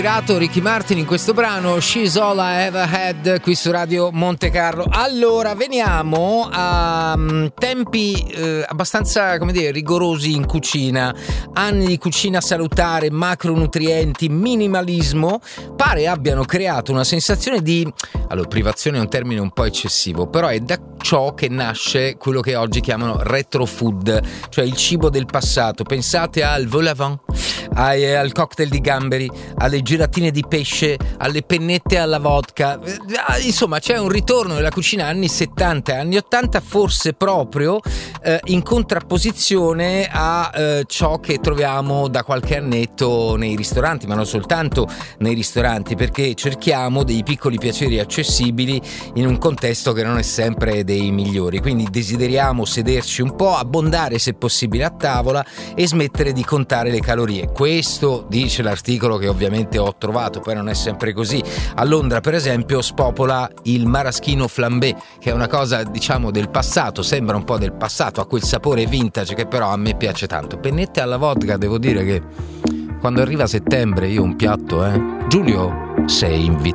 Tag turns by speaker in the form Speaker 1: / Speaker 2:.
Speaker 1: Ricky Martin in questo brano She's All I Ever Had qui su Radio Monte Carlo. Allora veniamo a tempi abbastanza, come dire, rigorosi in cucina, anni di cucina salutare, macronutrienti, minimalismo, pare abbiano creato una sensazione di, allora privazione è un termine un po' eccessivo, però è da ciò che nasce quello che oggi chiamano retro food, cioè il cibo del passato. Pensate al vol au vent, al cocktail di gamberi, alle gelatine di pesce, alle pennette alla vodka. Insomma, c'è un ritorno nella cucina anni 70 e anni 80, forse proprio in contrapposizione a ciò che troviamo da qualche annetto nei ristoranti, ma non soltanto nei ristoranti, perché cerchiamo dei piccoli piaceri accessibili in un contesto che non è sempre dei migliori. Quindi desideriamo sederci un po', abbondare se possibile a tavola e smettere di contare le calorie. Questo dice l'articolo che ovviamente ho trovato, poi non è sempre così. A Londra, per esempio, spopola il maraschino flambé, che è una cosa, diciamo, del passato, sembra un po' del passato, ha quel sapore vintage che però a me piace tanto. Pennette alla vodka, devo dire che quando arriva settembre io un piatto, Giulio, sei invitato.